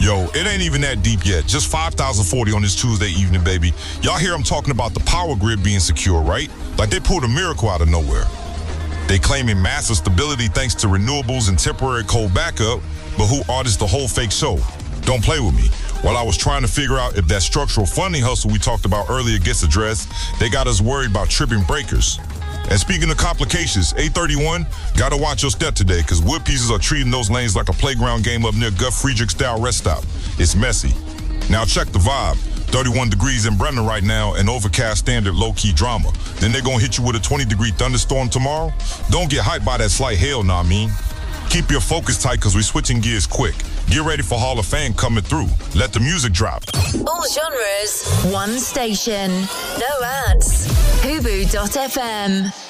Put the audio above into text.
Yo, it ain't even that deep yet. Just 5,040 on this Tuesday evening, baby. Y'all hear I'm talking about the power grid being secure, right? Like they pulled a miracle out of nowhere. They claiming massive stability thanks to renewables and temporary coal backup, but who audits the whole fake show? Don't play with me. While I was trying to figure out if that structural funding hustle we talked about earlier gets addressed, they got us worried about tripping breakers. And speaking of complications, 831, gotta watch your step today, because wood pieces are treating those lanes like a playground game up near Guff Friedrich-style rest stop. It's messy. Now check the vibe. 31 degrees in Brennan right now, and overcast standard low-key drama. Then they're gonna hit you with a 20-degree thunderstorm tomorrow? Don't get hyped by that slight hail, nah, I mean. Keep your focus tight, because we're switching gears quick. Get ready for Hall of Fame coming through. Let the music drop. All genres, one station, no ads. Hubu.fm.